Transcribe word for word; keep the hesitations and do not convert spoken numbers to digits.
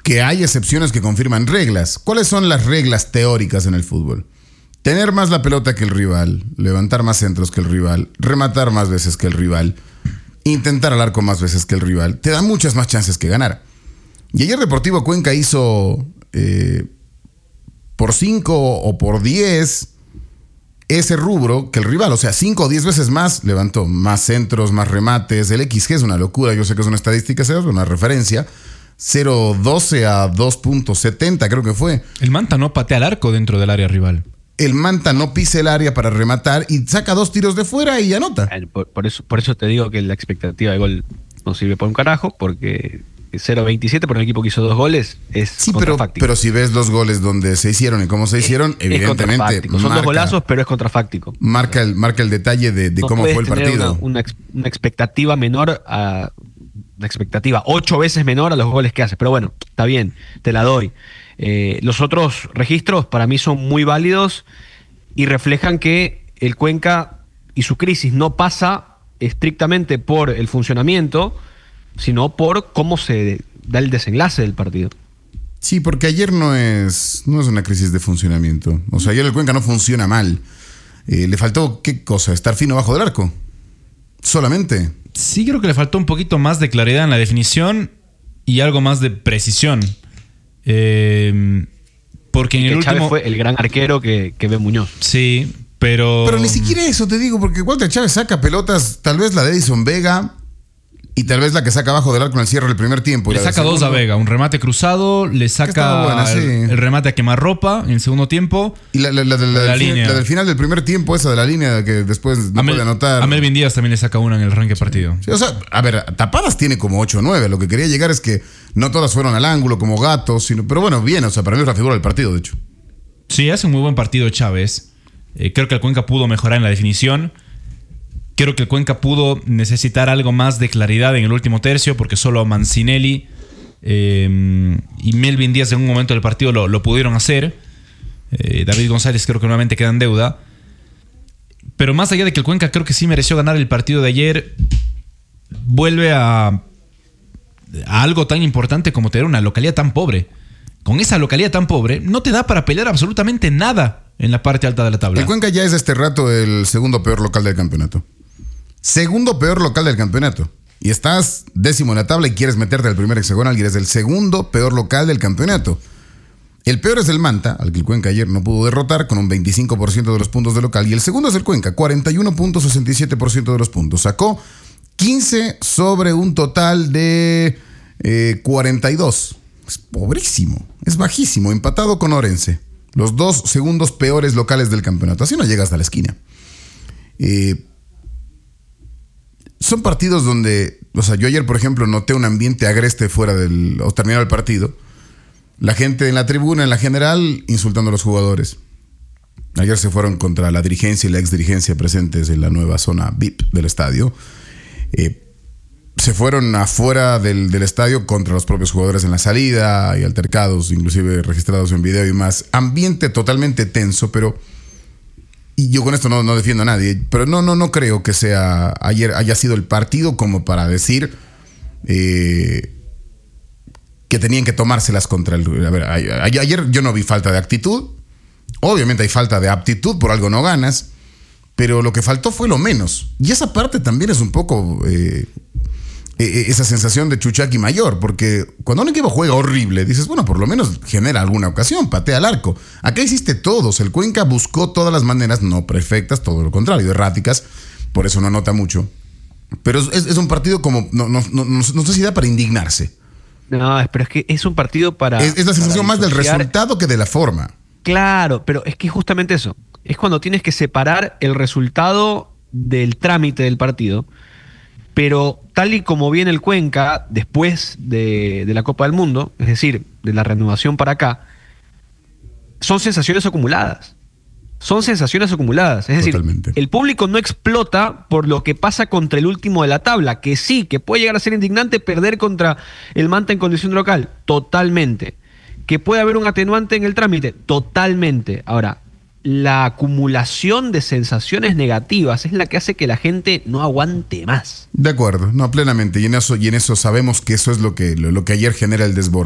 que hay excepciones que confirman reglas. ¿Cuáles son las reglas teóricas en el fútbol? Tener más la pelota que el rival, levantar más centros que el rival, rematar más veces que el rival, intentar al arco más veces que el rival, te da muchas más chances que ganar. Y ayer Deportivo Cuenca hizo eh, por cinco o por diez ese rubro que el rival, o sea, cinco o diez veces más levantó, más centros, más remates. El equis ge es una locura, yo sé que es una estadística, es una referencia. cero punto doce a dos punto setenta creo que fue. El Manta no patea al arco dentro del área rival. El Manta no pisa el área para rematar y saca dos tiros de fuera y anota. Por, por, eso, por eso te digo que la expectativa de gol no sirve por un carajo, porque cero punto veintisiete por un equipo que hizo dos goles es sí, pero, pero si ves los goles donde se hicieron y cómo se hicieron, es, evidentemente. Es Son marca, dos golazos, pero es contrafáctico. Marca el, marca el detalle de, de no cómo fue el partido. Una, una, una expectativa menor a. Una expectativa ocho veces menor a los goles que hace. Pero bueno, está bien, te la doy. Eh, los otros registros para mí son muy válidos y reflejan que el Cuenca y su crisis no pasa estrictamente por el funcionamiento, sino por cómo se da el desenlace del partido. Sí, porque ayer no es, no es una crisis de funcionamiento. O sea, ayer el Cuenca no funciona mal. Eh, le faltó, ¿qué cosa? Estar fino bajo del arco. Solamente. Sí, creo que le faltó un poquito más de claridad en la definición y algo más de precisión. Eh, porque en el Chávez último fue el gran arquero que, que ve Muñoz. Sí, pero... Pero ni siquiera eso te digo, porque Walter Chávez saca pelotas, tal vez la de Edison Vega y tal vez la que saca abajo del arco en el cierre del primer tiempo. Le saca dos a Vega, un remate cruzado, le saca buena, el, sí. el remate a quemarropa en el segundo tiempo. Y la, la, la, la, la, la, del, línea. la del final del primer tiempo, esa de la línea que después no Mel, puede anotar. A Melvin Díaz también le saca una en el arranque sí. partido. Sí, o sea, a ver, tapadas tiene como ocho o nueve. Lo que quería llegar es que no todas fueron al ángulo como gatos, sino, pero bueno, bien, o sea, para mí es la figura del partido, de hecho. Sí, hace un muy buen partido Chávez. Eh, creo que el Cuenca pudo mejorar en la definición. Creo que el Cuenca pudo necesitar algo más de claridad en el último tercio, porque solo Mancinelli eh, y Melvin Díaz en un momento del partido lo, lo pudieron hacer. Eh, David González creo que nuevamente queda en deuda. Pero más allá de que el Cuenca creo que sí mereció ganar el partido de ayer, vuelve a, a algo tan importante como tener una localidad tan pobre. Con esa localidad tan pobre, no te da para pelear absolutamente nada en la parte alta de la tabla. El Cuenca ya es este rato el segundo peor local del campeonato. Segundo peor local del campeonato. Y estás décimo en la tabla y quieres meterte al primer hexagonal y eres el segundo peor local del campeonato. El peor es el Manta, al que el Cuenca ayer no pudo derrotar con un veinticinco por ciento de los puntos de local. Y el segundo es el Cuenca, cuarenta y uno punto sesenta y siete por ciento de los puntos. Sacó quince sobre un total de eh, cuarenta y dos. Es pobrísimo, es bajísimo, empatado con Orense. Los dos segundos peores locales del campeonato. Así no llega hasta la esquina. Eh... Son partidos donde, o sea, yo ayer, por ejemplo, noté un ambiente agreste fuera del, o terminado el partido. La gente en la tribuna, en la general, insultando a los jugadores. Ayer se fueron contra la dirigencia y la exdirigencia presentes en la nueva zona V I P del estadio. Eh, se fueron afuera del, del estadio contra los propios jugadores en la salida. Hay altercados, inclusive registrados en video y más. Ambiente totalmente tenso, pero... Y yo con esto no, no defiendo a nadie, pero no, no, no creo que sea ayer haya sido el partido como para decir eh, que tenían que tomárselas contra el... A ver, ayer yo no vi falta de actitud. Obviamente hay falta de aptitud, por algo no ganas. Pero lo que faltó fue lo menos. Y esa parte también es un poco... Eh, esa sensación de Chuchaki mayor, porque cuando un equipo juega horrible, dices, bueno, por lo menos genera alguna ocasión, patea al arco. Acá hiciste todos, el Cuenca buscó todas las maneras, no perfectas, todo lo contrario, erráticas, por eso no anota mucho. Pero es, es un partido como, no, no, no, no, no sé si da para indignarse. No, pero es que es un partido para... Es, es la sensación más del resultado que de la forma. Claro, pero es que justamente eso, es cuando tienes que separar el resultado del trámite del partido. Pero tal y como viene el Cuenca después de, de la Copa del Mundo, es decir, de la reanudación para acá, son sensaciones acumuladas. Son sensaciones acumuladas. Es Totalmente. decir, el público no explota por lo que pasa contra el último de la tabla, que sí, que puede llegar a ser indignante perder contra el Manta en condición de local. Totalmente. Que puede haber un atenuante en el trámite. Totalmente. Ahora, la acumulación de sensaciones negativas es la que hace que la gente no aguante más. De acuerdo, no, plenamente. Y en eso, y en eso sabemos que eso es lo que, lo, lo que ayer genera el desborde.